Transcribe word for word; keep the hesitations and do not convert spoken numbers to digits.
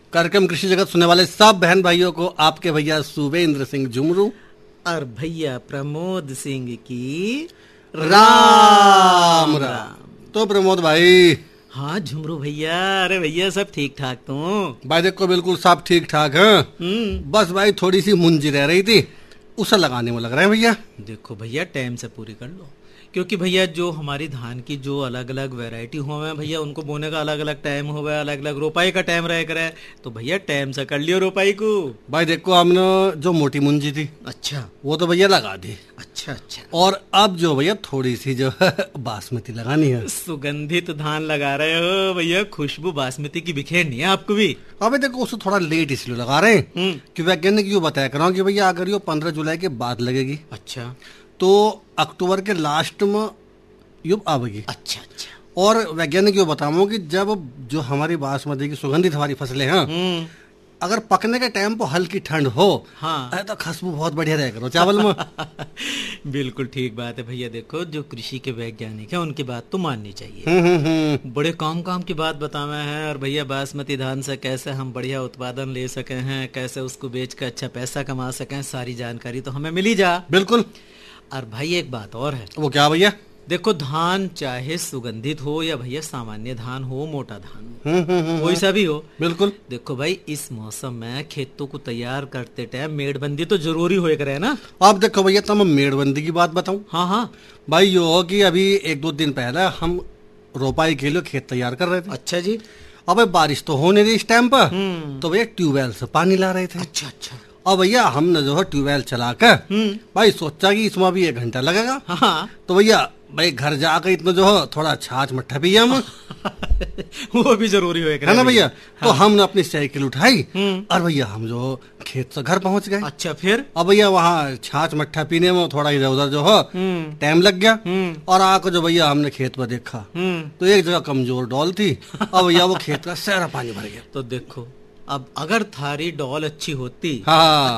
कार्यक्रम कृषि जगत सुनने वाले सब बहन भाइयों को आपके भैया सुवेंद्र सिंह झुमरू और भैया प्रमोद सिंह की राम राम। तो प्रमोद भाई, हाँ झुमरू भैया, अरे भैया सब ठीक ठाक तो भाई देखो बिल्कुल सब ठीक ठाक है। बस भाई थोड़ी सी मुंजी रह रही थी, उसे लगाने में लग रहा है भैया। देखो भैया टाइम से पूरी कर लो, क्योंकि भैया जो हमारी धान की जो अलग अलग वैरायटी हुआ है भैया, उनको बोने का अलग अलग टाइम हुआ, अलग अलग रोपाई का टाइम रह करे, तो भैया टाइम से कर लियो रोपाई को। भाई देखो हमने जो मोटी मुंजी थी, अच्छा वो तो भैया लगा दी। अच्छा अच्छा। और अब जो भैया थोड़ी सी जो है बासमती लगानी है। सुगंधित धान लगा रहे हो भैया, खुशबू बासमती की बिखेरनी है आपको भी। अबे देखो उसे थोड़ा लेट इसलिए लगा रहे हैं कि वैज्ञानिक यूँ बताया कर रहा हूँ कि भैया अगर ये पंद्रह जुलाई के बाद लगेगी, अच्छा, तो अक्टूबर के लास्ट में युग आवेगी। अच्छा अच्छा। और वैज्ञानिक ये बताऊं कि जब जो हमारी बासमती की सुगंधित हमारी फसलें हैं, अगर पकने के टाइम पर हल्की ठंड हो, हाँ, तो खुशबू बहुत बढ़िया रह करो चावल में। बिल्कुल ठीक बात है भैया। देखो जो कृषि के वैज्ञानिक है उनकी बात तो माननी चाहिए। हम्म हम्म हम्म। बड़े काम काम की बात बतावे हैं, और भैया बासमती धान से कैसे हम बढ़िया उत्पादन ले सके हैं, कैसे उसको बेच कर अच्छा पैसा कमा सकें, सारी जानकारी तो हमें मिली जा। बिल्कुल। और भाई एक बात और है। वो क्या भैया? देखो धान चाहे सुगंधित हो या भैया सामान्य धान हो, मोटा धान हो, हम्म हम्म कोई सा भी हो, बिल्कुल। देखो भाई इस मौसम में खेतों को तैयार करते टाइम मेड़बंदी तो जरूरी होए करे ना। अब देखो भैया तो मैं मेड़बंदी की बात बताऊं। हाँ हाँ भाई यो हो कि अभी एक दो दिन पहले हम रोपाई के लिए खेत तैयार कर रहे थे। अच्छा जी। अब बारिश तो हो नहीं रही इस टाइम पर, तो भैया ट्यूबवेल से पानी ला रहे थे। अच्छा अच्छा। और भैया हमने जो है ट्यूबवेल चला कर भाई सोचा कि इसमें भी एक घंटा लगेगा। हाँ। तो भैया भाई घर जाकर इतना जो है थोड़ा छाछ मट्ठा पिया हम। वो भी जरूरी होएगा है ना भैया। हाँ। तो हमने अपनी साइकिल उठाई और भैया हम जो खेत से घर पहुंच गए। अच्छा फिर? अब भैया वहाँ छाछ मट्ठा पीने में थोड़ा इधर उधर जो है टाइम लग गया। और आकर जो भैया हमने खेत पर देखा तो एक जगह कमजोर डॉल थी, और भैया वो खेत का सारा पानी भर गया। तो देखो अब अगर थारी डॉल अच्छी होती, हाँ